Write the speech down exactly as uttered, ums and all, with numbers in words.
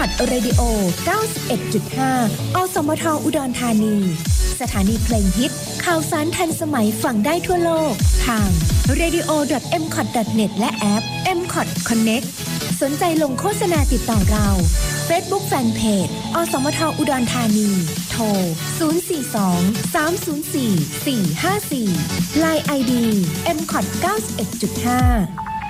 อท Radio เก้าสิบเอ็ดจุดห้า อสมทอุดรธานีสถานีเพลงฮิตข่าวสารทันสมัยฟังได้ทั่วโลกทาง เรดิโอ ดอท เอ็ม คอท ดอท เน็ต และแอป เอ็ม คอท Connect สนใจลงโฆษณาติดต่อเรา Facebook Fanpage อสมทอุดรธานีโทร ศูนย์ สี่ สอง สาม ศูนย์ สี่ สี่ ห้า สี่ ไลน์ ไอ ดี เอ็ม คอท เก้าสิบเอ็ดจุดห้า